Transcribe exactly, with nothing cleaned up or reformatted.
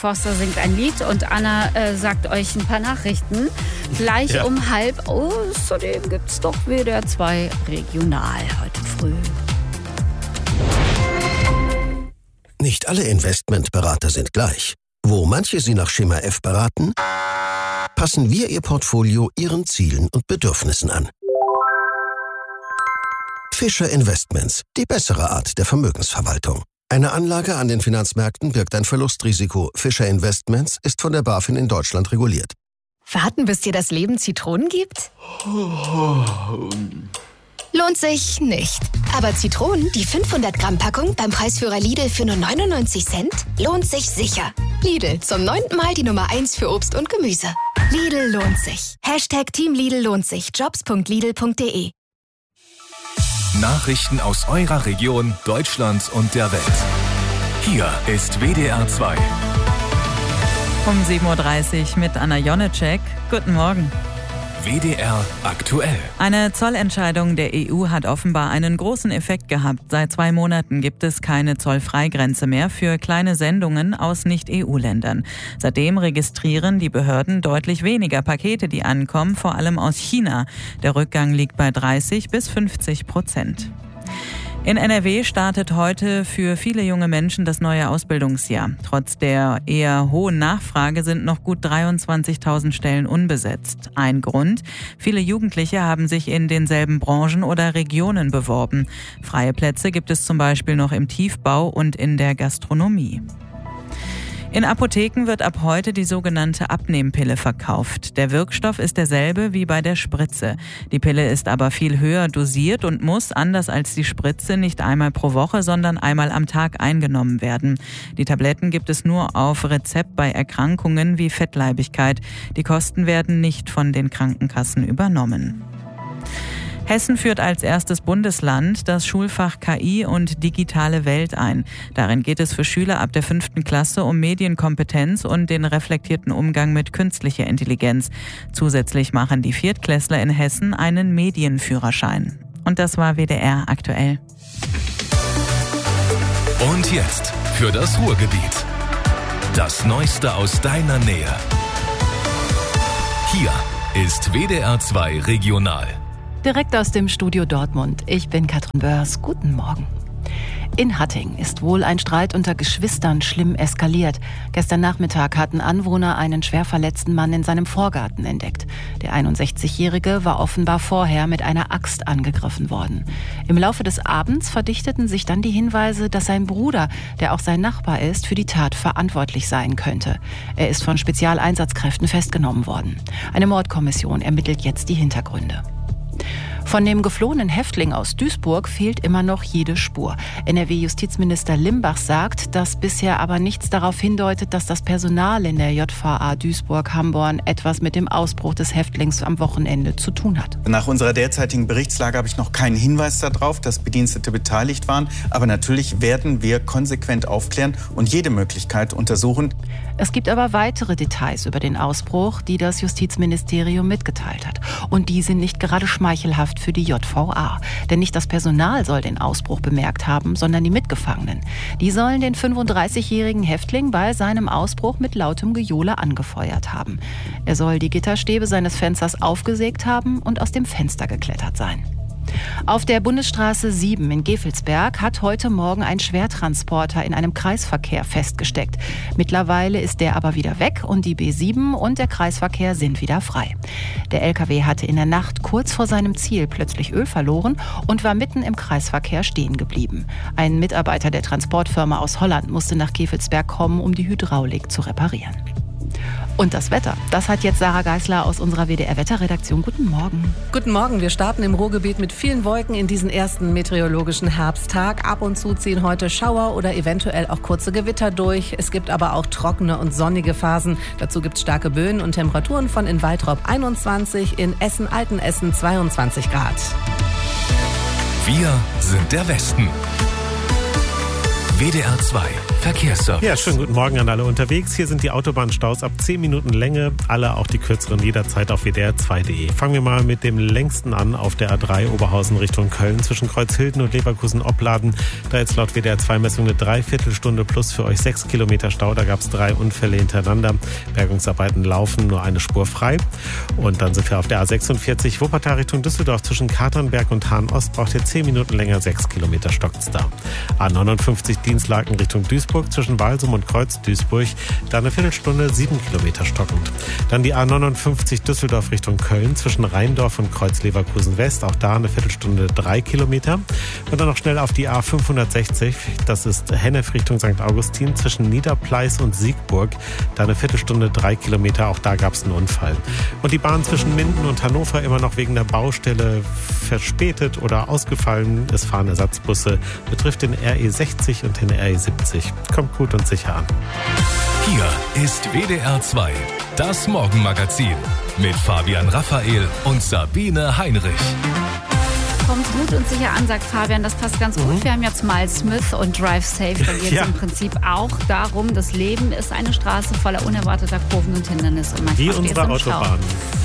Forster singt ein Lied und Anna äh, sagt euch ein paar Nachrichten. Gleich ja. um halb. Außerdem gibt es doch W D R zwei Regional heute früh. Nicht alle Investmentberater sind gleich. Wo manche Sie nach Schema F beraten, passen wir Ihr Portfolio Ihren Zielen und Bedürfnissen an. Fischer Investments, die bessere Art der Vermögensverwaltung. Eine Anlage an den Finanzmärkten birgt ein Verlustrisiko. Fischer Investments ist von der BaFin in Deutschland reguliert. Warten, bis dir das Leben Zitronen gibt? Lohnt sich nicht. Aber Zitronen, die fünfhundert Gramm Packung beim Preisführer Lidl für nur neunundneunzig Cent, lohnt sich sicher. Lidl, zum neunten Mal die Nummer eins für Obst und Gemüse. Lidl lohnt sich. Hashtag Team Lidl lohnt sich. Jobs punkt lidl punkt de. Nachrichten aus eurer Region, Deutschlands und der Welt. Hier ist W D R zwei. Um sieben Uhr dreißig mit Anna Jonecek. Guten Morgen. W D R aktuell. Eine Zollentscheidung der E U hat offenbar einen großen Effekt gehabt. Seit zwei Monaten gibt es keine Zollfreigrenze mehr für kleine Sendungen aus Nicht-E U-Ländern. Seitdem registrieren die Behörden deutlich weniger Pakete, die ankommen, vor allem aus China. Der Rückgang liegt bei dreißig bis fünfzig Prozent. In N R W startet heute für viele junge Menschen das neue Ausbildungsjahr. Trotz der eher hohen Nachfrage sind noch gut dreiundzwanzigtausend Stellen unbesetzt. Ein Grund: viele Jugendliche haben sich in denselben Branchen oder Regionen beworben. Freie Plätze gibt es zum Beispiel noch im Tiefbau und in der Gastronomie. In Apotheken wird ab heute die sogenannte Abnehmpille verkauft. Der Wirkstoff ist derselbe wie bei der Spritze. Die Pille ist aber viel höher dosiert und muss, anders als die Spritze, nicht einmal pro Woche, sondern einmal am Tag eingenommen werden. Die Tabletten gibt es nur auf Rezept bei Erkrankungen wie Fettleibigkeit. Die Kosten werden nicht von den Krankenkassen übernommen. Hessen führt als erstes Bundesland das Schulfach K I und digitale Welt ein. Darin geht es für Schüler ab der fünften Klasse um Medienkompetenz und den reflektierten Umgang mit künstlicher Intelligenz. Zusätzlich machen die Viertklässler in Hessen einen Medienführerschein. Und das war W D R aktuell. Und jetzt für das Ruhrgebiet. Das Neueste aus deiner Nähe. Hier ist W D R zwei Regional. Direkt aus dem Studio Dortmund. Ich bin Katrin Börs. Guten Morgen. In Hatting ist wohl ein Streit unter Geschwistern schlimm eskaliert. Gestern Nachmittag hatten Anwohner einen schwer verletzten Mann in seinem Vorgarten entdeckt. Der einundsechzigjährige war offenbar vorher mit einer Axt angegriffen worden. Im Laufe des Abends verdichteten sich dann die Hinweise, dass sein Bruder, der auch sein Nachbar ist, für die Tat verantwortlich sein könnte. Er ist von Spezialeinsatzkräften festgenommen worden. Eine Mordkommission ermittelt jetzt die Hintergründe. Von dem geflohenen Häftling aus Duisburg fehlt immer noch jede Spur. N R W-Justizminister Limbach sagt, dass bisher aber nichts darauf hindeutet, dass das Personal in der J V A Duisburg-Hamborn etwas mit dem Ausbruch des Häftlings am Wochenende zu tun hat. Nach unserer derzeitigen Berichtslage habe ich noch keinen Hinweis darauf, dass Bedienstete beteiligt waren. Aber natürlich werden wir konsequent aufklären und jede Möglichkeit untersuchen. Es gibt aber weitere Details über den Ausbruch, die das Justizministerium mitgeteilt hat. Und die sind nicht gerade schmeichelhaft für die J V A. Denn nicht das Personal soll den Ausbruch bemerkt haben, sondern die Mitgefangenen. Die sollen den fünfunddreißigjährigen Häftling bei seinem Ausbruch mit lautem Gejohle angefeuert haben. Er soll die Gitterstäbe seines Fensters aufgesägt haben und aus dem Fenster geklettert sein. Auf der Bundesstraße sieben in Gevelsberg hat heute Morgen ein Schwertransporter in einem Kreisverkehr festgesteckt. Mittlerweile ist der aber wieder weg und die B sieben und der Kreisverkehr sind wieder frei. Der L K W hatte in der Nacht kurz vor seinem Ziel plötzlich Öl verloren und war mitten im Kreisverkehr stehen geblieben. Ein Mitarbeiter der Transportfirma aus Holland musste nach Gevelsberg kommen, um die Hydraulik zu reparieren. Und das Wetter, das hat jetzt Sarah Geisler aus unserer W D R-Wetterredaktion. Guten Morgen. Guten Morgen, wir starten im Ruhrgebiet mit vielen Wolken in diesen ersten meteorologischen Herbsttag. Ab und zu ziehen heute Schauer oder eventuell auch kurze Gewitter durch. Es gibt aber auch trockene und sonnige Phasen. Dazu gibt es starke Böen und Temperaturen von in Waltrop einundzwanzig, in Essen-Altenessen zweiundzwanzig Grad. Wir sind der Westen. W D R zwei Verkehrsservice. Ja, schönen guten Morgen an alle unterwegs. Hier sind die Autobahnstaus ab zehn Minuten Länge. Alle, auch die kürzeren, jederzeit auf w d r zwei punkt d e. Fangen wir mal mit dem längsten an auf der A drei Oberhausen Richtung Köln zwischen Kreuzhilden und Leverkusen-Opladen. Da jetzt laut W D R zwei Messung eine Dreiviertelstunde plus für euch sechs Kilometer Stau. Da gab es drei Unfälle hintereinander. Bergungsarbeiten laufen, nur eine Spur frei. Und dann sind wir auf der A sechsundvierzig Wuppertal Richtung Düsseldorf zwischen Katernberg und Hahn-Ost. Braucht ihr zehn Minuten länger, sechs Kilometer stockt's da. A neunundfünfzig Dienstlaken Richtung Duisburg zwischen Walsum und Kreuz-Duisburg, da eine Viertelstunde, sieben Kilometer stockend. Dann die A neunundfünfzig Düsseldorf Richtung Köln zwischen Rheindorf und Kreuz-Leverkusen-West, auch da eine Viertelstunde, drei Kilometer. Und dann noch schnell auf die A fünfhundertsechzig, das ist Hennef Richtung Sankt Augustin zwischen Niederpleis und Siegburg, da eine Viertelstunde, drei Kilometer, auch da gab es einen Unfall. Und die Bahn zwischen Minden und Hannover immer noch wegen der Baustelle verspätet oder ausgefallen. Es fahren Ersatzbusse, betrifft den R E sechzig und den R E siebzig. Kommt gut und sicher an. Hier ist W D R zwei, das Morgenmagazin mit Fabian Raphael und Sabine Heinrich. Kommt gut und sicher an, sagt Fabian. Das passt ganz gut. Mhm. Wir haben jetzt Miles Smith und Drive Safe. Da geht es ja im Prinzip auch darum, das Leben ist eine Straße voller unerwarteter Kurven und Hindernisse. Und wie unsere Autobahn.